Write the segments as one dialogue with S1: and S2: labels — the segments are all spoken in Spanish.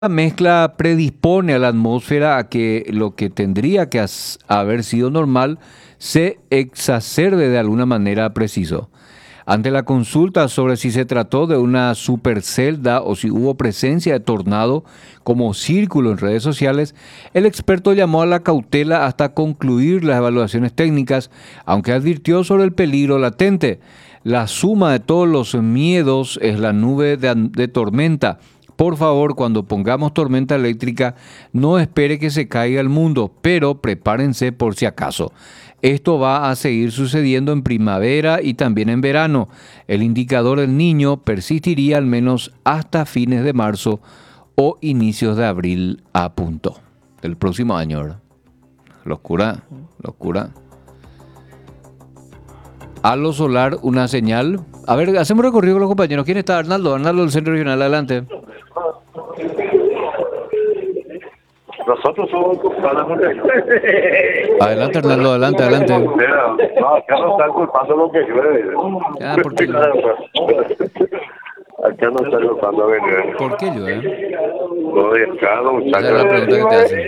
S1: La mezcla predispone a la atmósfera a que lo que tendría que haber sido normal se exacerbe de alguna manera preciso. Ante la consulta sobre si se trató de una supercelda o si hubo presencia de tornado como círculo en redes sociales, el experto llamó a la cautela hasta concluir las evaluaciones técnicas, aunque advirtió sobre el peligro latente. La suma de todos los miedos es la nube de tormenta. Por favor, cuando pongamos tormenta eléctrica, no espere que se caiga el mundo, pero prepárense por si acaso. Esto va a seguir sucediendo en primavera y también en verano. El indicador del niño persistiría al menos hasta fines de marzo o inicios de abril a punto del próximo año, ¿verdad? Locura, locura. Halo solar, una señal. A ver, hacemos recorrido con los compañeros. ¿Quién está? Arnaldo, Arnaldo del Centro Regional, adelante.
S2: Nosotros somos culpables.
S1: Adelante, Arnaldo, adelante, adelante.
S2: No, acá no están culpando lo que llueve.
S1: Ah, ¿por qué?
S2: Acá no están culpando lo que llueve.
S1: ¿Por qué llueve?
S2: No, y acá no,
S1: Esa es la pregunta que te hacen.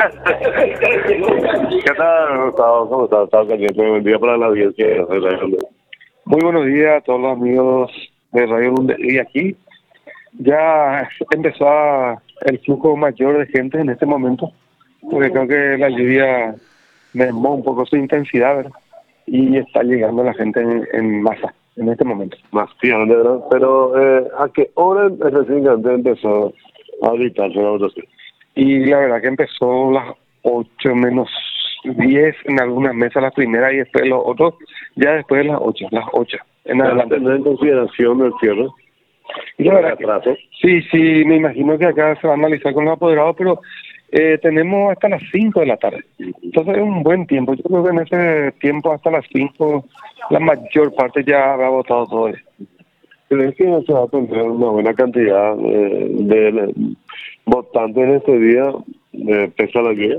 S2: ¿Qué tal, Gustavo? ¿Cómo estás? Estaba caliente. Buen día para la audiencia de Radio Lunde. Muy buenos días a todos los amigos de Radio Lunde. Y aquí ya empezó el flujo mayor de gente en este momento, porque creo que la lluvia mermó un poco su intensidad, ¿verdad? Y está llegando la gente en masa en este momento.
S3: Más fiel, ¿verdad? Pero ¿a qué hora recién empezó a habitarse la votación?
S2: Y la verdad que empezó las 8 menos 10 en algunas mesas las primeras y después los otros, ya después de las 8 en adelante.
S3: ¿Tener en consideración el cierre?
S2: Y la verdad que, sí, me imagino que acá se va a analizar con los apoderados, pero tenemos hasta las 5 de la tarde. Entonces es un buen tiempo. Yo creo que en ese tiempo, hasta las 5, la mayor parte ya habrá votado todo eso.
S3: ¿Crees que se va a tener una buena cantidad de votantes en este día, pese a la lluvia?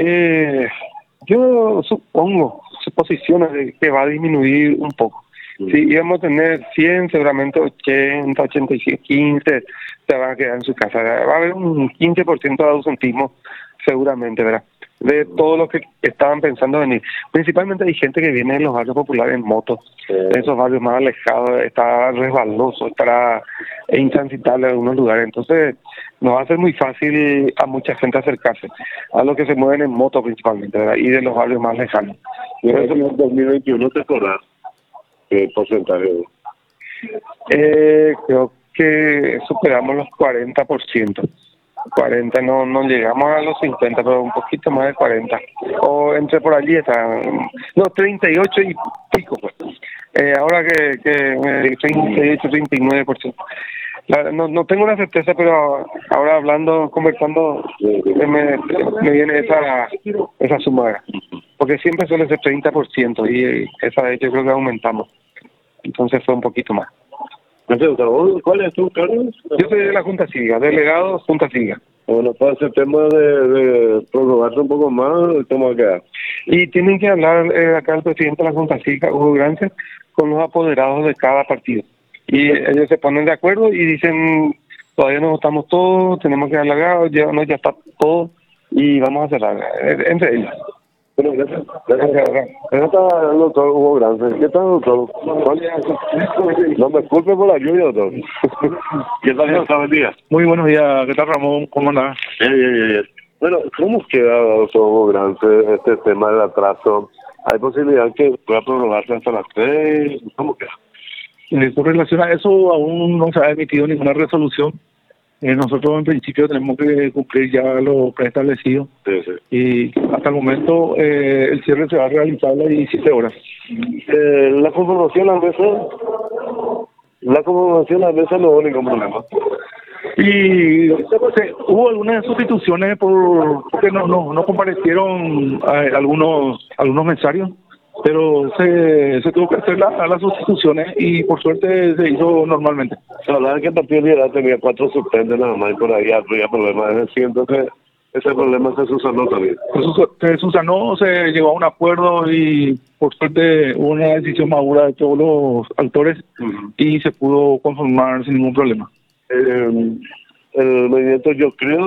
S2: Yo suposiciono de que va a disminuir un poco. Si íbamos a tener 100, seguramente 80, 85, 15 se van a quedar en su casa. Va a haber un 15% de ausentismo, seguramente, ¿verdad? De todos los que estaban pensando venir. Principalmente hay gente que viene de los barrios populares en moto, en esos barrios más alejados, está resbaloso, estará intransitable en algunos lugares. Entonces, no va a ser muy fácil a mucha gente acercarse, a los que se mueven en moto principalmente, ¿verdad? Y de los barrios más lejanos.
S3: ¿Y en el 2021 te acordás qué porcentaje?
S2: Creo que superamos los 40%. 40, no llegamos a los 50, pero un poquito más de 40. O entre por allí está, no, 38 y pico, pues. Ahora que 38, 39%. No tengo una certeza, pero ahora hablando, conversando, me viene esa suma. Porque siempre suele ser 30% y esa vez yo creo que aumentamos. Entonces fue un poquito más.
S3: ¿Cuál es tu cargo?
S2: Yo soy de la Junta Cívica, delegado Junta Cívica.
S3: Bueno, para ese tema de prorrogarse un poco más, ¿cómo va a quedar?
S2: Y tienen que hablar acá el presidente de la Junta Cívica, Hugo Grancia, con los apoderados de cada partido. Y ellos se ponen de acuerdo y dicen, todavía no votamos todos, tenemos que alargar, ya está todo y vamos a cerrar entre ellos.
S3: Bueno, gracias. Acá está el doctor Hugo Grance. ¿Qué tal, doctor? No me culpe por la lluvia, doctor. ¿Qué tal, doctor? Buen día.
S4: Muy buenos días. ¿Qué tal, Ramón? ¿Cómo andás?
S3: Bien. Bueno, ¿cómo queda, doctor Hugo Grance, este tema del atraso? ¿Hay posibilidad que pueda prorrogarse hasta las 3? ¿Cómo queda?
S4: Con relación a eso, aún no se ha emitido ninguna resolución. Nosotros en principio tenemos que cumplir ya lo preestablecido.
S3: Sí.
S4: Y hasta el momento el cierre se va a realizar a las 17 horas.
S3: La conformación a mesa no hubo ningún problema.
S4: Y hubo algunas sustituciones porque no comparecieron algunos mensarios, pero se tuvo que hacer las sustituciones y por suerte se hizo normalmente.
S3: Se hablaba que el Partido Liberal tenía 4 suplentes nada más y por ahí había problemas. Es cierto que ese problema se subsanó también.
S4: Se subsanó, se llegó a un acuerdo y por suerte hubo una decisión madura de todos los actores y se pudo conformar sin ningún problema.
S3: el movimiento Yo Creo